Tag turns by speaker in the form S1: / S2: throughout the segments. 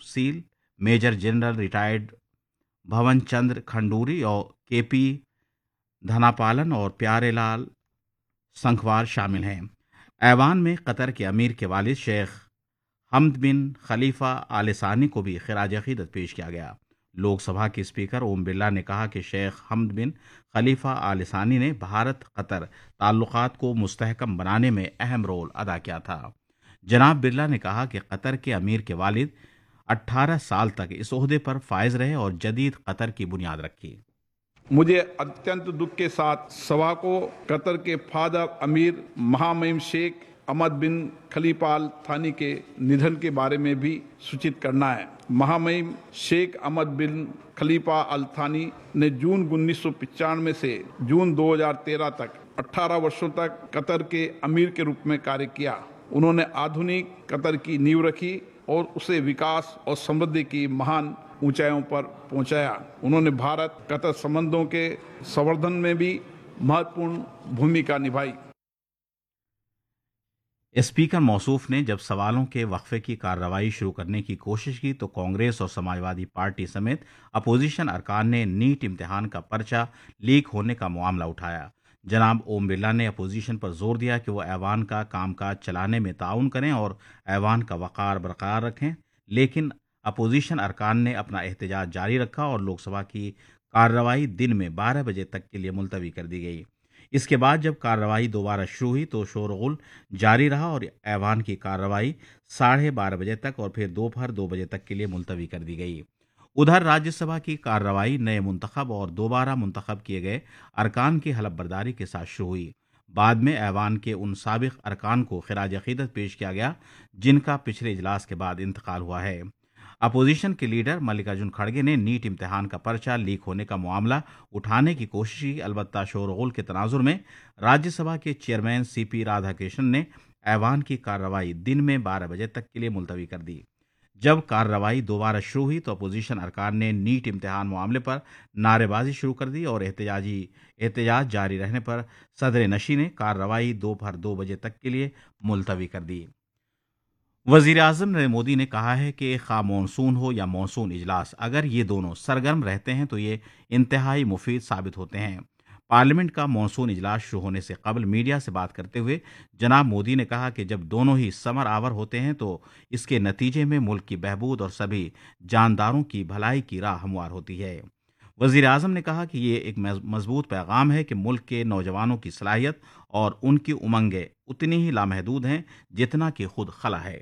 S1: Seal, major general retired भवन चंद्र खंडूरी और KP धनापालन और प्यारेलाल संखवार शामिल हैं। ऐवान में कतर के अमीर के वालिद शेख हमद बिन खलीफा आल सानी को भी खिराज अकीदत पेश किया गया। लोकसभा के स्पीकर ओम बिरला ने कहा कि शेख हमद बिन खलीफा आल सानी ने भारत कतर ताल्लुकात को मुस्तहकम बनाने में अहम रोल अदा किया था। जनाब बिरला ने कहा कि कतर के अमीर के वालिद 18 साल तक इस ओहदे पर फायज रहे और जदीद कतर की बुनियाद रखी।
S2: मुझे अत्यंत दुख के साथ सभा को कतर के फादर अमीर महामहिम शेख अहमद बिन खलीफा अल थानी के निधन के बारे में भी सूचित करना है। महामहिम शेख अहमद बिन खलीफा अल थानी ने जून 1995 से जून 2013 तक 18 वर्षों तक कतर के अमीर के रूप में कार्य किया। उन्होंने आधुनिक कतर की नींव रखी और उसे विकास और समृद्धि की महान ऊंचाइयों पर पहुंचाया। उन्होंने भारत कतर संबंधों के संवर्धन में भी महत्वपूर्ण भूमिका निभाई।
S1: स्पीकर मौसूफ ने जब सवालों के वक्फे की कार्रवाई शुरू करने की कोशिश की तो कांग्रेस और समाजवादी पार्टी समेत अपोजिशन अरकान ने नीट इम्तिहान का पर्चा लीक होने का मामला उठाया। जनाब ओम बिरला ने अपोजिशन पर जोर दिया कि वो ऐवान का कामकाज चलाने में ताउन करें और ऐवान का वक़ार बरकरार रखें, लेकिन अपोजिशन अरकान ने अपना एहतजाज जारी रखा और लोकसभा की कार्रवाई दिन में 12 बजे तक के लिए मुलतवी कर दी गई। इसके बाद जब कार्रवाई दोबारा शुरू हुई तो शोरगुल जारी रहा और ऐवान की कार्रवाई 12:30 बजे तक और फिर दोपहर 2 बजे तक के लिए मुलतवी कर दी गई। उधर राज्यसभा की कार्रवाई नए मुंतखब और दोबारा मुंतखब किए गए अरकान की हलफ बर्दारी के साथ शुरू हुई। बाद में ऐवान के उन साबिक अरकान को खिराज अकीदत पेश किया गया जिनका पिछले इजलास के बाद इंतकाल हुआ है। अपोजिशन के लीडर मल्लिकार्जुन खड़गे ने नीट इम्तिहान का पर्चा लीक होने का मामला उठाने की कोशिश की। अलबत्ता शोरगुल के तनाजुर में राज्यसभा के चेयरमैन सीपी राधाकृष्णन ने ऐवान की कार्रवाई दिन में 12 बजे तक के लिए मुलतवी कर दी। जब कार्रवाई दोबारा शुरू हुई तो अपोजिशन अरकान ने नीट इम्तिहान मामले पर नारेबाजी शुरू कर दी और एहतजाज जारी रहने पर सदर नशी ने कार्रवाई दोपहर 2 बजे तक के लिए मुलतवी कर दी। वजीर आजम नरेंद्र मोदी ने कहा है कि खा मानसून हो या मानसून इजलास, अगर ये दोनों सरगर्म रहते हैं तो ये इंतहाई मुफीद साबित होते हैं। पार्लियामेंट का मानसून इजलास शुरू होने से कबल मीडिया से बात करते हुए जनाब मोदी ने कहा कि जब दोनों ही समर आवर होते हैं तो इसके नतीजे में मुल्क की बहबूद और सभी जानदारों की भलाई की राह हमवार होती है। वजीर आजम ने कहा कि ये एक मजबूत पैगाम है कि मुल्क के नौजवानों की सलाहियत और उनकी उमंगें उतनी ही लामहदूद हैं जितना कि खुद खला है।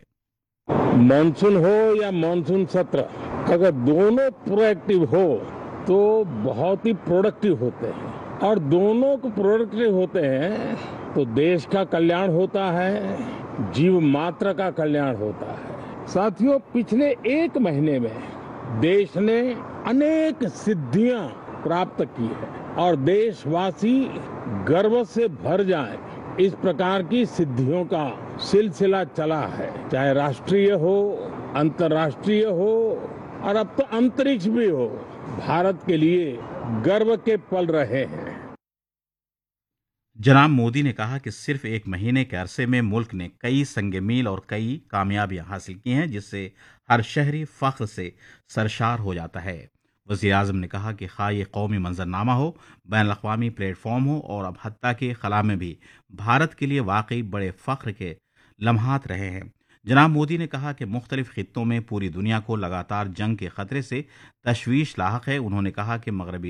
S3: मानसून हो या मानसून सत्र, अगर दोनों प्रोएक्टिव हो तो बहुत ही प्रोडक्टिव होते हैं और दोनों को प्रोडक्टिव होते हैं तो देश का कल्याण होता है, जीव मात्र का कल्याण होता है। साथियों, पिछले 1 महीने में देश ने अनेक सिद्धियां प्राप्त की है और देशवासी गर्व से भर जाएं, इस प्रकार की सिद्धियों का सिलसिला चला है, चाहे राष्ट्रीय हो, अंतर्राष्ट्रीय हो और अब तो अंतरिक्ष भी हो। भारत के लिए गर्व के पल रहे हैं।
S1: जनाब मोदी ने कहा कि सिर्फ 1 महीने के अरसे में मुल्क ने कई संग मील और कई कामयाबियां हासिल की हैं जिससे हर शहरी फख्र से सरशार हो जाता है। वज़ीर आज़म ने कहा कि खा ये कौमी मंजरनामा हो, बैनुल-अक़वामी प्लेटफॉर्म हो और अब हत्ता के खला में भी भारत के लिए वाकई बड़े फ़ख्र के लम्हात रहे हैं। जनाब मोदी ने कहा कि मुख्तलिफ खित्तों में पूरी दुनिया को लगातार जंग के खतरे से तशवीश लाहक है। उन्होंने कहा कि मगरबी